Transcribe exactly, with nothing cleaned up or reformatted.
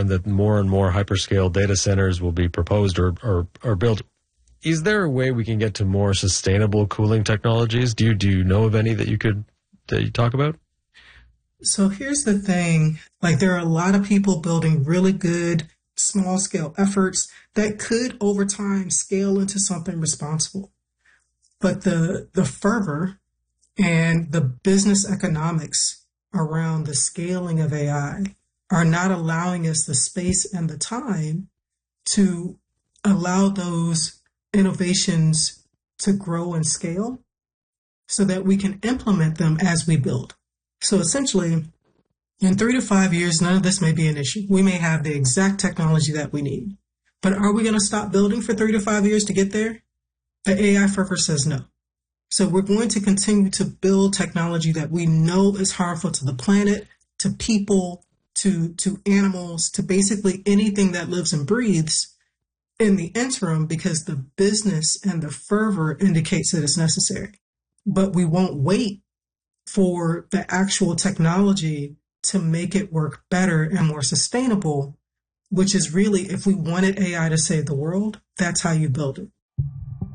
and that more and more hyperscale data centers will be proposed or, or, or built. Is there a way we can get to more sustainable cooling technologies? Do you, do you know of any that you could that you talk about? So here's the thing, like there are a lot of people building really good small scale efforts that could over time scale into something responsible. But the the fervor and the business economics around the scaling of A I are not allowing us the space and the time to allow those innovations to grow and scale so that we can implement them as we build. So essentially, in three to five years, none of this may be an issue. We may have the exact technology that we need. But are we going to stop building for three to five years to get there? The A I fervor says no. So we're going to continue to build technology that we know is harmful to the planet, to people, to, to animals, to basically anything that lives and breathes in the interim because the business and the fervor indicates that it's necessary. But we won't wait for the actual technology to make it work better and more sustainable, which is really, if we wanted A I to save the world, that's how you build it.